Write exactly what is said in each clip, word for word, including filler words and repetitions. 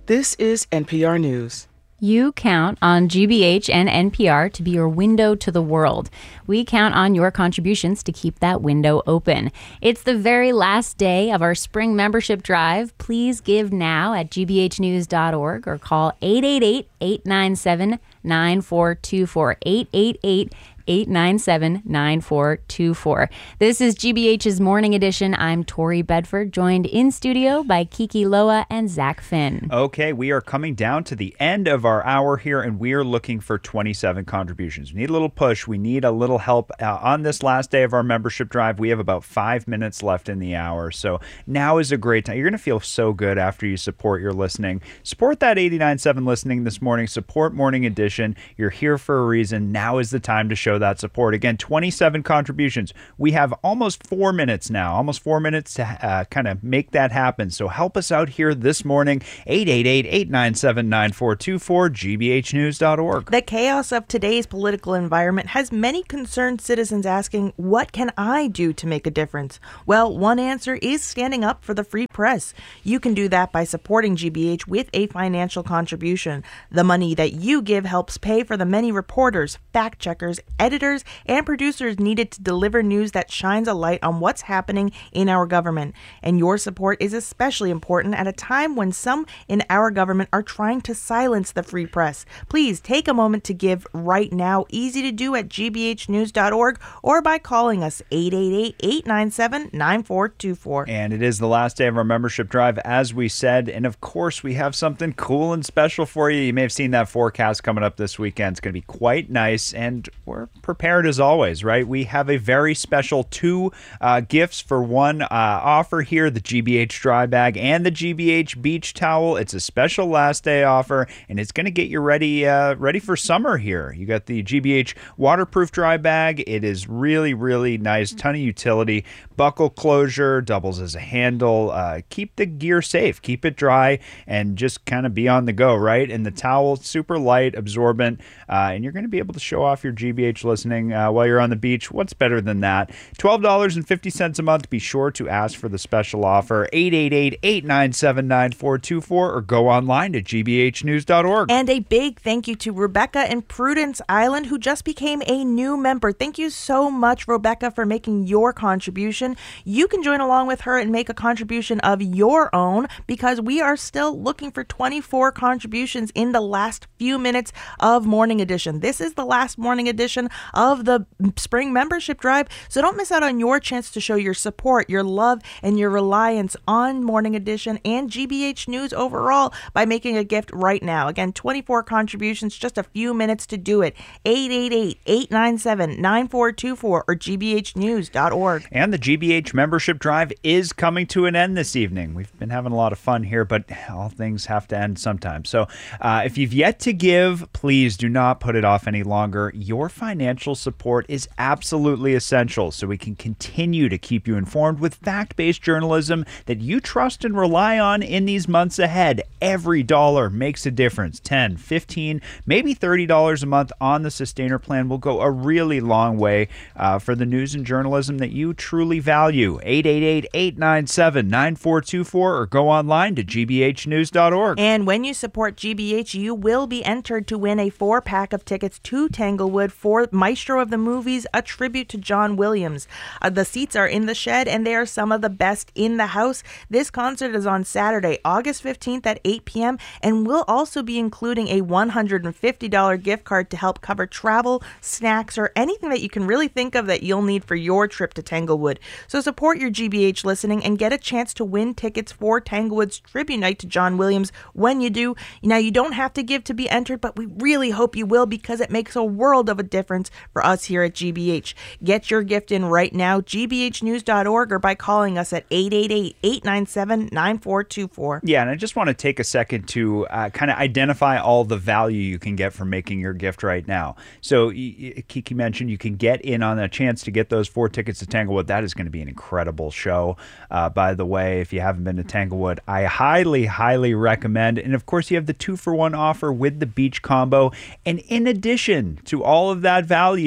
This is N P R News. You count on G B H and N P R to be your window to the world. We count on your contributions to keep that window open. It's the very last day of our spring membership drive. Please give now at g b h news dot org or call eight eight eight, eight nine seven, nine four two four, eight eight eight, eight nine seven, nine four two four. This is G B H's Morning Edition. I'm Tori Bedford, joined in studio by Kiki Loa and Zach Finn. Okay, we are coming down to the end of our hour here, and we are looking for twenty-seven contributions. We need a little push. We need a little help uh, on this last day of our membership drive. We have about five minutes left in the hour, so now is a great time. You're going to feel so good after you support your listening. Support that eighty-nine point seven listening this morning. Support Morning Edition. You're here for a reason. Now is the time to show that support. Again, twenty-seven contributions. We have almost four minutes now, almost four minutes to uh, kind of make that happen. So help us out here this morning. eight eight eight, eight nine seven, nine four two four, g b h news dot org. The chaos of today's political environment has many concerned citizens asking, what can I do to make a difference? Well, one answer is standing up for the free press. You can do that by supporting G B H with a financial contribution. The money that you give helps pay for the many reporters, fact checkers, editors, and producers needed to deliver news that shines a light on what's happening in our government. And your support is especially important at a time when some in our government are trying to silence the free press. Please take a moment to give right now. Easy to do at g b h news dot org or by calling us eight eight eight, eight nine seven, nine four two four. And it is the last day of our membership drive, as we said. And of course, we have something cool and special for you. You may have seen that forecast coming up this weekend. It's going to be quite nice, and we're prepared as always, right? We have a very special two uh, gifts for one uh, offer here, the G B H dry bag and the G B H beach towel. It's a special last day offer, and it's going to get you ready uh, ready for summer here. You got the G B H waterproof dry bag. It is really, really nice. Ton of utility. Buckle closure, doubles as a handle. Uh, keep the gear safe. Keep it dry and just kind of be on the go, right? And the towel, super light, absorbent, uh, and you're going to be able to show off your G B H listening uh, while you're on the beach. What's better than that? twelve dollars and fifty cents a month. Be sure to ask for the special offer. eight eight eight, eight nine seven, nine four two four or go online to g b h news dot org. And a big thank you to Rebecca in Prudence Island, who just became a new member. Thank you so much, Rebecca, for making your contribution. You can join along with her and make a contribution of your own, because we are still looking for twenty-four contributions in the last few minutes of Morning Edition. This is the last Morning Edition of the spring membership drive, so don't miss out on your chance to show your support, your love, and your reliance on Morning Edition and G B H News overall by making a gift right now. Again, twenty-four contributions, just a few minutes to do it. eight eight eight, eight nine seven, nine four two four or g b h news dot org. And the G B H membership drive is coming to an end this evening. We've been having a lot of fun here, but all things have to end sometime. So uh, if you've yet to give, please do not put it off any longer. Your financial support is absolutely essential so we can continue to keep you informed with fact-based journalism that you trust and rely on in these months ahead. Every dollar makes a difference. ten, fifteen, maybe thirty dollars a month on the Sustainer plan will go a really long way uh, for the news and journalism that you truly value. eight eight eight, eight nine seven, nine four two four or go online to g b h news dot org. And when you support G B H, you will be entered to win a four-pack of tickets to Tanglewood for Maestro of the Movies, a tribute to John Williams. Uh, the seats are in the shed, and they are some of the best in the house. This concert is on Saturday, August fifteenth at eight p.m., and we'll also be including a one hundred fifty dollars gift card to help cover travel, snacks, or anything that you can really think of that you'll need for your trip to Tanglewood. So support your G B H listening and get a chance to win tickets for Tanglewood's tribute night to John Williams when you do. Now, you don't have to give to be entered, but we really hope you will, because it makes a world of a difference for us here at G B H. Get your gift in right now, g b h news dot org, or by calling us at eight eight eight, eight nine seven, nine four two four. Yeah, and I just want to take a second to uh, kind of identify all the value you can get from making your gift right now. So Kiki mentioned you can get in on a chance to get those four tickets to Tanglewood. That is going to be an incredible show. Uh, by the way, if you haven't been to Tanglewood, I highly, highly recommend. And of course, you have the two-for-one offer with the beach combo. And in addition to all of that value,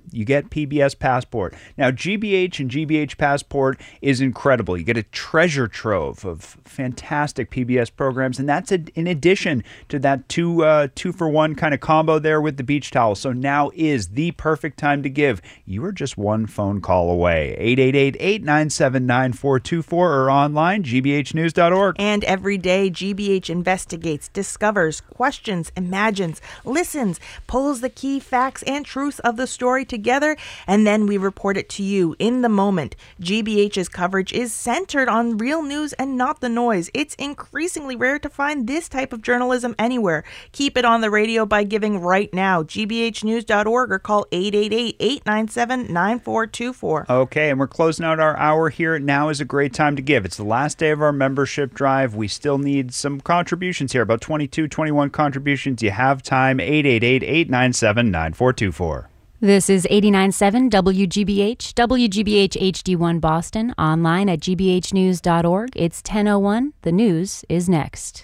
you get P B S Passport. Now, G B H and G B H Passport is incredible. You get a treasure trove of fantastic P B S programs, and that's a, in addition to that two uh, two for one kind of combo there with the beach towel. So now is the perfect time to give. You are just one phone call away. eight eight eight, eight nine seven, nine four two four or online, g b h news dot org. And every day, G B H investigates, discovers, questions, imagines, listens, pulls the key facts and truths of the story together, and then we report it to you in the moment. G B H's coverage is centered on real news and not the noise. It's increasingly rare to find this type of journalism anywhere. Keep it on the radio by giving right now. g b h news dot org or call eight eight eight, eight nine seven, nine four two four. Okay, and we're closing out our hour here. Now is a great time to give. It's the last day of our membership drive. We still need some contributions here, about twenty-two, twenty-one contributions. You have time. eight eight eight, eight nine seven, nine four two four. This is eighty-nine point seven W G B H, W G B H H D one Boston, online at g b h news dot org. It's ten oh one. The news is next.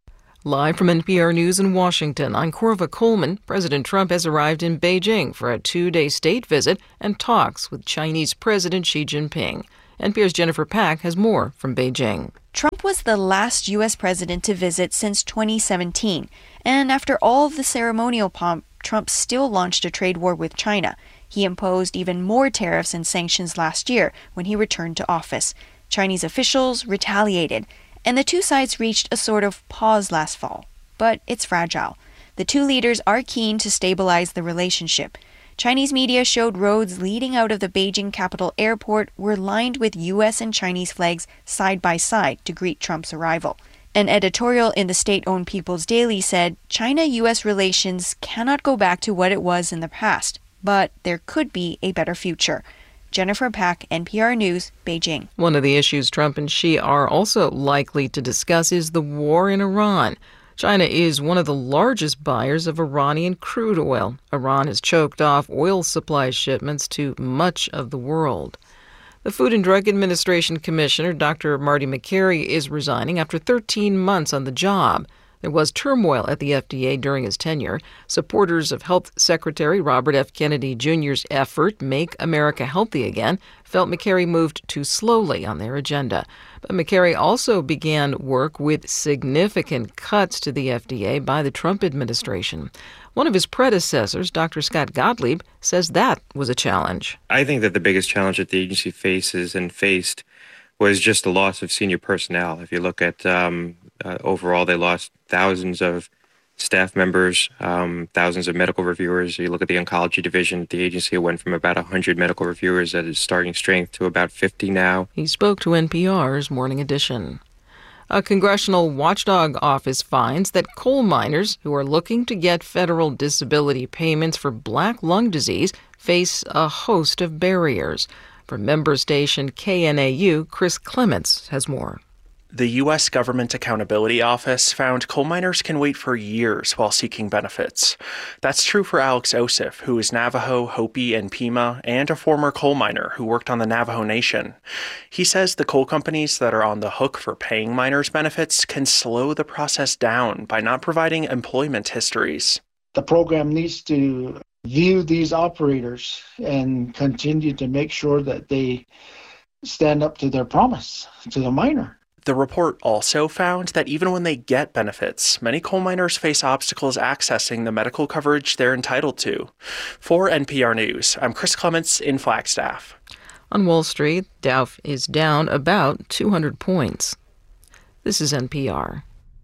Live from N P R News in Washington, I'm Corva Coleman. President Trump has arrived in Beijing for a two-day state visit and talks with Chinese President Xi Jinping. N P R's Jennifer Pack has more from Beijing. Trump was the last U S president to visit since twenty seventeen. And after all of the ceremonial pomp, Trump still launched a trade war with China. He imposed even more tariffs and sanctions last year when he returned to office. Chinese officials retaliated, and the two sides reached a sort of pause last fall. But it's fragile. The two leaders are keen to stabilize the relationship. Chinese media showed roads leading out of the Beijing Capital Airport were lined with U S and Chinese flags side by side to greet Trump's arrival. An editorial in the state-owned People's Daily said China-U S relations cannot go back to what it was in the past, but there could be a better future. Jennifer Pack, N P R News, Beijing. One of the issues Trump and Xi are also likely to discuss is the war in Iran. China is one of the largest buyers of Iranian crude oil. Iran has choked off oil supply shipments to much of the world. The Food and Drug Administration Commissioner, Doctor Marty Makary, is resigning after thirteen months on the job. There was turmoil at the F D A during his tenure. Supporters of Health Secretary Robert F. Kennedy Junior's effort, Make America Healthy Again, felt Makary moved too slowly on their agenda. But Makary also began work with significant cuts to the F D A by the Trump administration. One of his predecessors, Doctor Scott Gottlieb, says that was a challenge. I think that the biggest challenge that the agency faces and faced was just the loss of senior personnel. If you look at um, uh, overall, they lost thousands of staff members, um, thousands of medical reviewers. You look at the oncology division at the agency, it went from about one hundred medical reviewers at its starting strength to about fifty now. He spoke to N P R's Morning Edition. A congressional watchdog office finds that coal miners who are looking to get federal disability payments for black lung disease face a host of barriers. From member station K N A U, Chris Clements has more. The U S Government Accountability Office found coal miners can wait for years while seeking benefits. That's true for Alex Osif, who is Navajo, Hopi, and Pima, and a former coal miner who worked on the Navajo Nation. He says the coal companies that are on the hook for paying miners benefits can slow the process down by not providing employment histories. The program needs to view these operators and continue to make sure that they stand up to their promise to the miner. The report also found that even when they get benefits, many coal miners face obstacles accessing the medical coverage they're entitled to. For N P R News, I'm Chris Clements in Flagstaff. On Wall Street, Dow is down about two hundred points. This is N P R.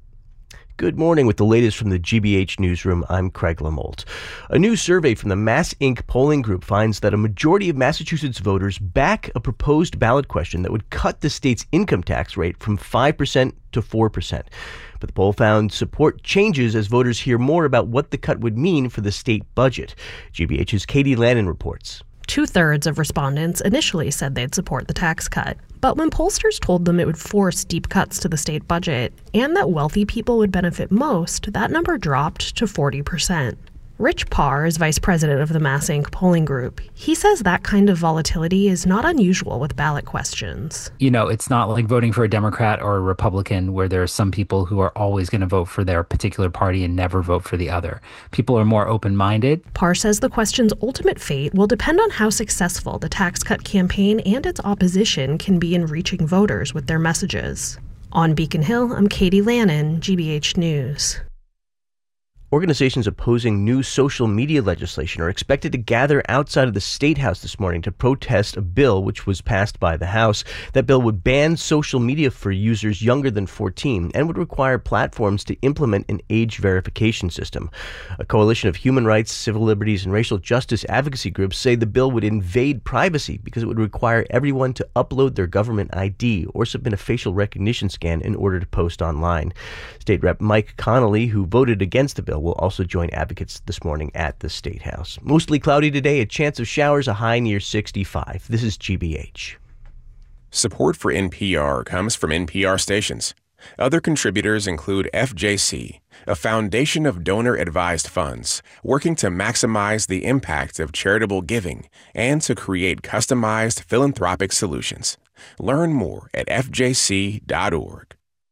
Good morning. With the latest from the G B H newsroom, I'm Craig Lamolt. A new survey from the Mass Incorporated polling group finds that a majority of Massachusetts voters back a proposed ballot question that would cut the state's income tax rate from five percent to four percent. But the poll found support changes as voters hear more about what the cut would mean for the state budget. G B H's Katie Lannon reports. Two-thirds of respondents initially said they'd support the tax cut. But when pollsters told them it would force deep cuts to the state budget and that wealthy people would benefit most, that number dropped to forty percent. Rich Parr is vice president of the Mass Incorporated polling group. He says that kind of volatility is not unusual with ballot questions. You know, it's not like voting for a Democrat or a Republican where there are some people who are always going to vote for their particular party and never vote for the other. People are more open-minded. Parr says the question's ultimate fate will depend on how successful the tax cut campaign and its opposition can be in reaching voters with their messages. On Beacon Hill, I'm Katie Lannon, G B H News. Organizations opposing new social media legislation are expected to gather outside of the State House this morning to protest a bill which was passed by the House. That bill would ban social media for users younger than fourteen and would require platforms to implement an age verification system. A coalition of human rights, civil liberties, and racial justice advocacy groups say the bill would invade privacy because it would require everyone to upload their government I D or submit a facial recognition scan in order to post online. State Rep Mike Connolly, who voted against the bill, will also join advocates this morning at the State House. Mostly cloudy today, a chance of showers, a high near sixty-five. This is G B H. Support for N P R comes from N P R stations. Other contributors include F J C, a foundation of donor-advised funds working to maximize the impact of charitable giving and to create customized philanthropic solutions. Learn more at F J C dot org.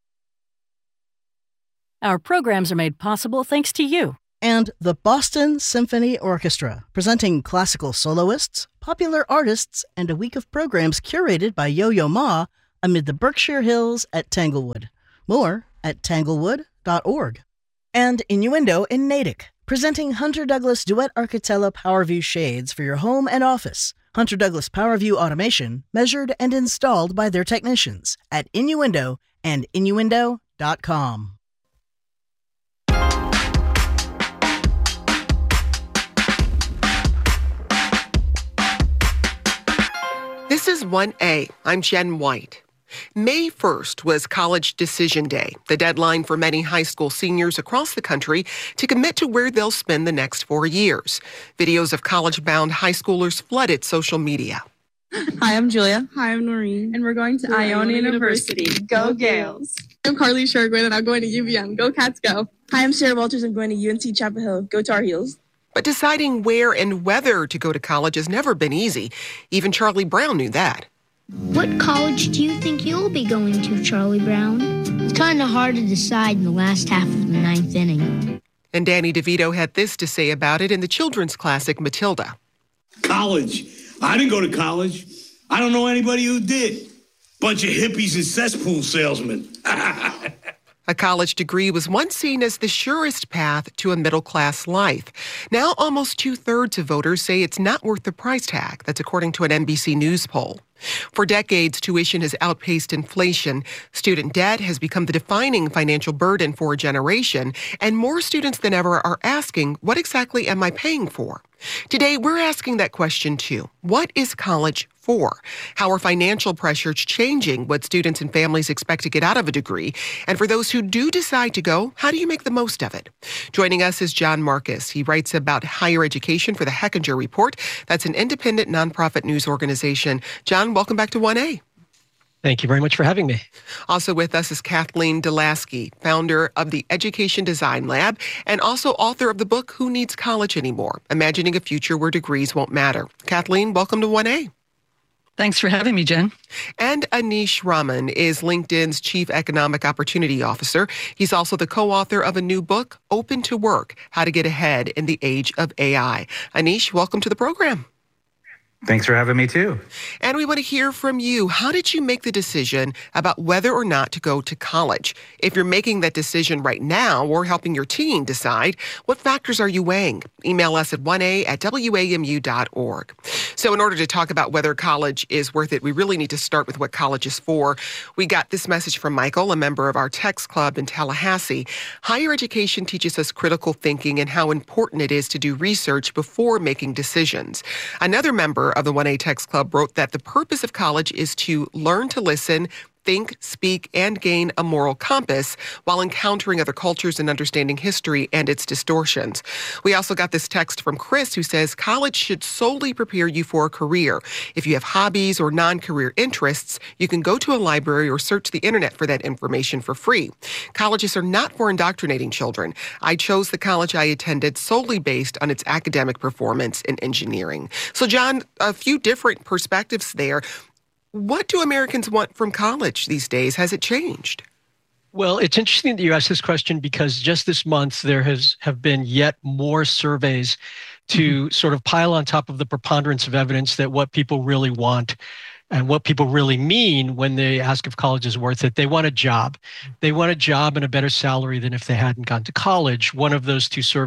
Our programs are made possible thanks to you. And the Boston Symphony Orchestra, presenting classical soloists, popular artists, and a week of programs curated by Yo-Yo Ma amid the Berkshire Hills at Tanglewood. More at tanglewood dot org. And Innuendo in Natick, presenting Hunter Douglas Duet Architella PowerView shades for your home and office. Hunter Douglas PowerView automation, measured and installed by their technicians at Innuendo and innuendo dot com. This is one A. I'm Jen White. May first was College Decision Day, the deadline for many high school seniors across the country to commit to where they'll spend the next four years. Videos of college-bound high schoolers flooded social media. Hi, I'm Julia. Hi, I'm Noreen. And we're going to Iona University. University. Go Gales. I'm Carly Shergwin, and I'm going to U V M. Go Cats, go. Hi, I'm Sarah Walters. I'm going to U N C Chapel Hill. Go Tar Heels. But deciding where and whether to go to college has never been easy. Even Charlie Brown knew that. What college do you think you'll be going to, Charlie Brown? It's kind of hard to decide in the last half of the ninth inning. And Danny DeVito had this to say about it in the children's classic, Matilda. College. I didn't go to college. I don't know anybody who did. Bunch of hippies and cesspool salesmen. A college degree was once seen as the surest path to a middle-class life. Now almost two-thirds of voters say it's not worth the price tag. That's according to an N B C News poll. For decades, tuition has outpaced inflation. Student debt has become the defining financial burden for a generation, and more students than ever are asking, what exactly am I paying for? Today, we're asking that question too. What is college for? How are financial pressures changing what students and families expect to get out of a degree? And for those who do decide to go, how do you make the most of it? Joining us is John Marcus. He writes about higher education for the Hechinger Report. That's an independent nonprofit news organization. John, welcome back to one A. Thank you very much for having me. Also with us is Kathleen Delasky, founder of the Education Design Lab and also author of the book, Who Needs College Anymore? Imagining a Future Where Degrees Won't Matter. Kathleen, welcome to one A. Thanks for having me, Jen. And Anish Raman is LinkedIn's Chief Economic Opportunity Officer. He's also the co-author of a new book, Open to Work, How to Get Ahead in the Age of A I. Anish, welcome to the program. Thanks for having me, too. And we want to hear from you. How did you make the decision about whether or not to go to college? If you're making that decision right now or helping your teen decide, what factors are you weighing? Email us at one A at W A M U dot org. So in order to talk about whether college is worth it, we really need to start with what college is for. We got this message from Michael, a member of our text club in Tallahassee. Higher education teaches us critical thinking and how important it is to do research before making decisions. Another member of the one A Text Club wrote that the purpose of college is to learn to listen, think, speak, and gain a moral compass while encountering other cultures and understanding history and its distortions. We also got this text from Chris who says college should solely prepare you for a career. If you have hobbies or non-career interests, you can go to a library or search the internet for that information for free. Colleges are not for indoctrinating children. I chose the college I attended solely based on its academic performance in engineering. So, John, a few different perspectives there. What do Americans want from college these days? Has it changed? Well, it's interesting that you asked this question because just this month there has have been yet more surveys to mm-hmm. sort of pile on top of the preponderance of evidence that what people really want and what people really mean when they ask if college is worth it. They want a job. They want a job and a better salary than if they hadn't gone to college. One of those two surveys